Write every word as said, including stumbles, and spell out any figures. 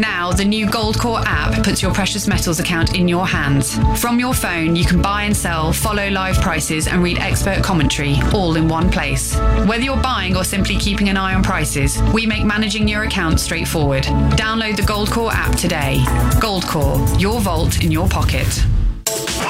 Now, the new Goldcore app puts your precious metals account in your hands. From your phone, you can buy and sell, follow live prices, and read expert commentary, all in one place. Whether you're buying or simply keeping an eye on prices, we make managing your account straightforward. Download the Goldcore app today. Goldcore, your vault in your pocket.